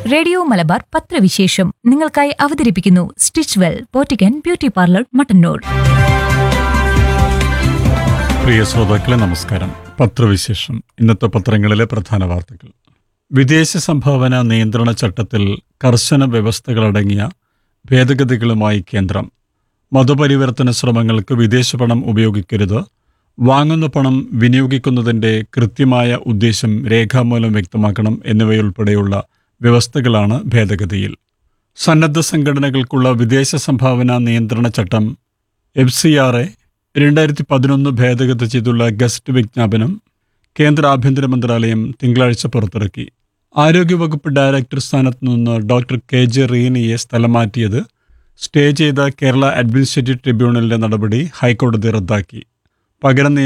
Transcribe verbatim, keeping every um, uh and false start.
Radio Malabar പത്രവിശേഷം നിങ്ങൾക്കായി അവതരിപ്പിക്കുന്നു stitch well പോറ്റിക്കൻ beauty parlour Mattannur. പ്രിയ ശ്രോതാക്കളെ നമസ്കാരം. പത്രവിശേഷം. ഇന്നത്തെ പത്രങ്ങളിലെ പ്രധാന വാർത്തകൾ. വിദേശ സംഭാവന നിയന്ത്രണ ചട്ടത്തിൽ കർശന വ്യവസ്ഥകളടങ്ങിയ ഭേദഗതികളുമായി കേന്ദ്രം. മതപരിവർത്തന ശ്രമങ്ങൾക്ക് വിദേശ പണം ഉപയോഗിക്കരുത്. വാങ്ങുന്ന പണം വിനിയോഗിക്കുന്നതിൻ്റെ കൃത്യമായ ഉദ്ദേശം രേഖാമൂലം വ്യക്തമാക്കണം എന്നിവയുൾപ്പെടെയുള്ള വ്യവസ്ഥകളാണ് ഭേദഗതിയിൽ. സന്നദ്ധ സംഘടനകൾക്കുള്ള വിദേശ സംഭാവന നിയന്ത്രണ ചട്ടം എഫ് സി ആർ എ രണ്ടായിരത്തി പതിനൊന്ന് ഭേദഗതി ചെയ്തുള്ള ഗസറ്റ് വിജ്ഞാപനം കേന്ദ്ര ആഭ്യന്തര മന്ത്രാലയം തിങ്കളാഴ്ച പുറത്തിറക്കി. ആരോഗ്യവകുപ്പ് ഡയറക്ടർ സ്ഥാനത്ത് നിന്ന് ഡോക്ടർ കെ ജെ റീനിയെ സ്ഥലം മാറ്റിയത് സ്റ്റേ ചെയ്ത കേരള അഡ്മിനിസ്ട്രേറ്റീവ് ട്രിബ്യൂണലിന്റെ നടപടി ഹൈക്കോടതി റദ്ദാക്കി. പകരം